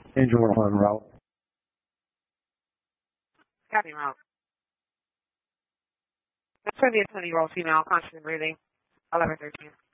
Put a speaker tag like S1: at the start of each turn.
S1: Angel 1 route.
S2: Copy route. That's for the 20-year-old female, conscious and breathing, 1113.